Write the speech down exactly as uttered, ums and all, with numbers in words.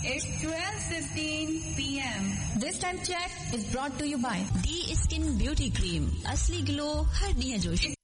It's twelve fifteen p m This time check is brought to you by D skin beauty cream, असली glow हर दिया जोश।